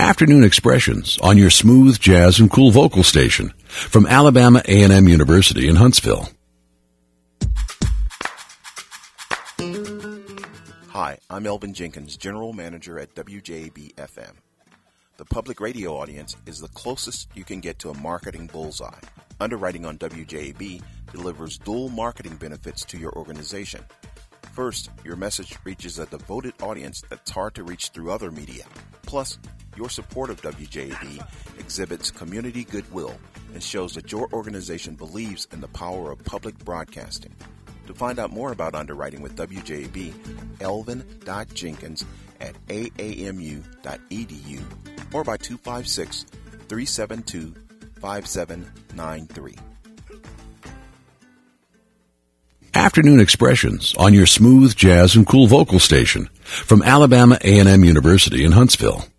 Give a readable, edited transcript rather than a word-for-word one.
Afternoon Expressions on your smooth jazz and cool vocal station from Alabama A&M University in Huntsville. Hi, I'm Elvin Jenkins, General Manager at WJAB-FM. The public radio audience is the closest you can get to a marketing bullseye. Underwriting on WJAB delivers dual marketing benefits to your organization. First, your message reaches a devoted audience that's hard to reach through other media. Plus, your support of WJAB exhibits community goodwill and shows that your organization believes in the power of public broadcasting. To find out more about underwriting with WJAB, elvin.jenkins at aamu.edu or by 256-372-5793. Afternoon Expressions on your smooth jazz and cool vocal station from Alabama A&M University in Huntsville.